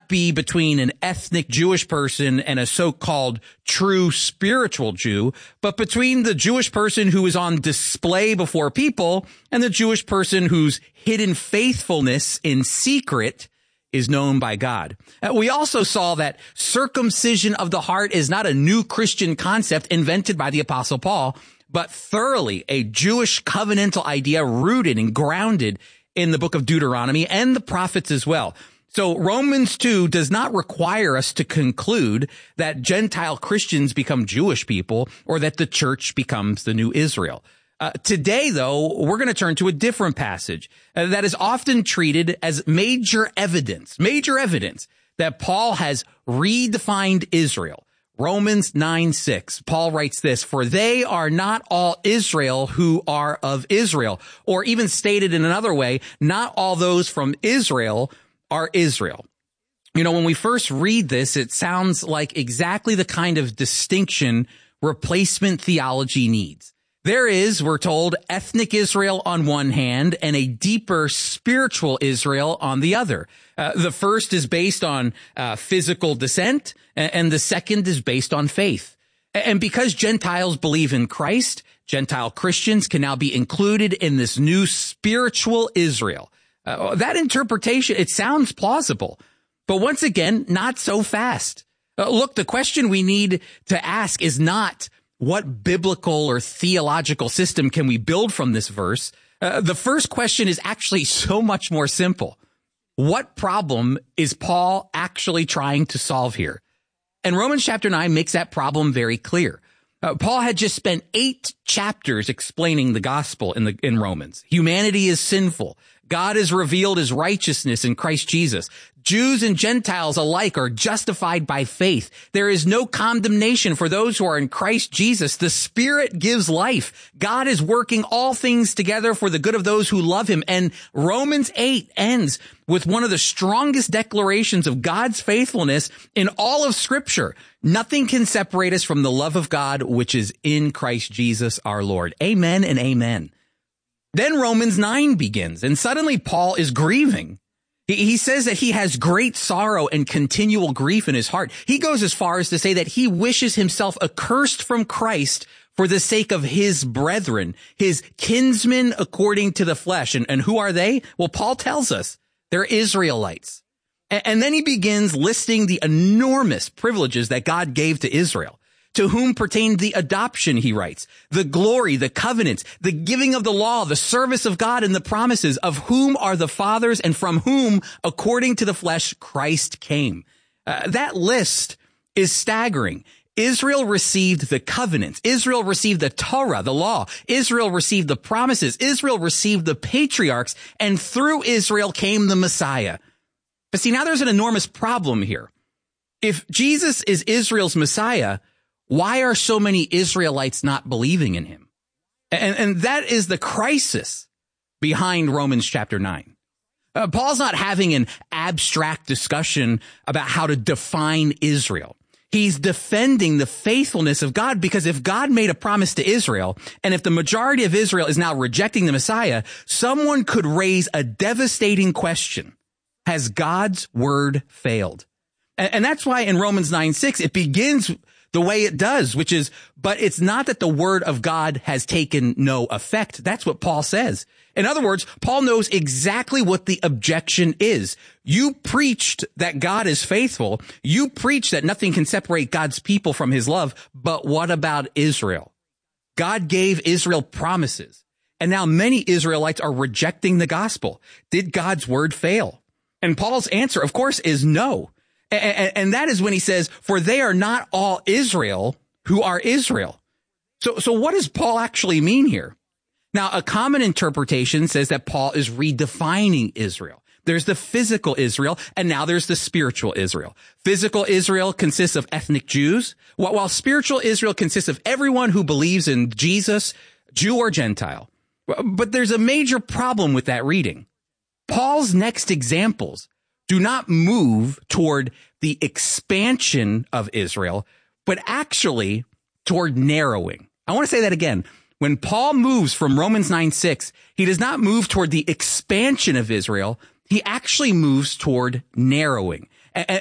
be between an ethnic Jewish person and a so-called true spiritual Jew, but between the Jewish person who is on display before people and the Jewish person whose hidden faithfulness in secret is known by God. We also saw that circumcision of the heart is not a new Christian concept invented by the Apostle Paul, but thoroughly a Jewish covenantal idea rooted and grounded in the book of Deuteronomy and the prophets as well. So Romans 2 does not require us to conclude that Gentile Christians become Jewish people or that the church becomes the new Israel. Today, though, we're going to turn to a different passage that is often treated as major evidence that Paul has redefined Israel. Romans 9:6, Paul writes this, "For they are not all Israel who are of Israel," or even stated in another way, not all those from Israel are Israel. You know, when we first read this, it sounds like exactly the kind of distinction replacement theology needs. There is, we're told, ethnic Israel on one hand and a deeper spiritual Israel on the other. The first is based on physical descent, and the second is based on faith. And because Gentiles believe in Christ, Gentile Christians can now be included in this new spiritual Israel. That interpretation, it sounds plausible, but once again, not so fast. Look, the question we need to ask is not what biblical or theological system can we build from this verse. The first question is actually so much more simple. What problem is Paul actually trying to solve here? And Romans chapter 9 makes that problem very clear. Paul had just spent 8 chapters explaining the gospel in Romans. Humanity is sinful. God has revealed his righteousness in Christ Jesus. Jews and Gentiles alike are justified by faith. There is no condemnation for those who are in Christ Jesus. The Spirit gives life. God is working all things together for the good of those who love him. And Romans 8 ends with one of the strongest declarations of God's faithfulness in all of Scripture. Nothing can separate us from the love of God, which is in Christ Jesus our Lord. Amen and amen. Then Romans 9 begins, and suddenly Paul is grieving. He says that he has great sorrow and continual grief in his heart. He goes as far as to say that he wishes himself accursed from Christ for the sake of his brethren, his kinsmen according to the flesh. And who are they? Well, Paul tells us they're Israelites. And then he begins listing the enormous privileges that God gave to Israel. To whom pertained the adoption, he writes, the glory, the covenants, the giving of the law, the service of God, and the promises, of whom are the fathers, and from whom, according to the flesh, Christ came. That list is staggering. Israel received the covenants. Israel received the Torah, the law. Israel received the promises. Israel received the patriarchs, and through Israel came the Messiah. But see, now there's an enormous problem here. If Jesus is Israel's Messiah, why are so many Israelites not believing in him? And that is the crisis behind Romans chapter 9. Paul's not having an abstract discussion about how to define Israel. He's defending the faithfulness of God, because if God made a promise to Israel, and if the majority of Israel is now rejecting the Messiah, someone could raise a devastating question. Has God's word failed? And that's why in Romans 9:6, it begins the way it does, which is, but it's not that the word of God has taken no effect. That's what Paul says. In other words, Paul knows exactly what the objection is. You preached that God is faithful. You preached that nothing can separate God's people from his love. But what about Israel? God gave Israel promises, and now many Israelites are rejecting the gospel. Did God's word fail? And Paul's answer, of course, is no. And that is when he says, for they are not all Israel who are Israel. So what does Paul actually mean here? Now, a common interpretation says that Paul is redefining Israel. There's the physical Israel, and now there's the spiritual Israel. Physical Israel consists of ethnic Jews, while spiritual Israel consists of everyone who believes in Jesus, Jew or Gentile. But there's a major problem with that reading. Paul's next examples do not move toward the expansion of Israel, but actually toward narrowing. I want to say that again. When Paul moves from Romans 9:6, he does not move toward the expansion of Israel. He actually moves toward narrowing.